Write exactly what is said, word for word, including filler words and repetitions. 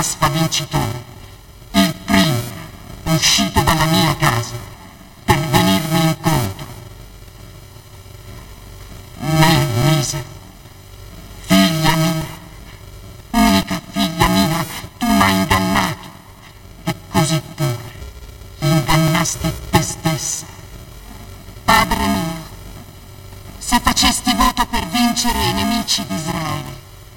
Tasfa vincitore, il primo uscito dalla mia casa per venirmi incontro. Me, misero, figlia mia, unica figlia mia, tu m'hai ingannato, e così pure ingannasti te stessa. Padre mio, se facesti voto per vincere i nemici di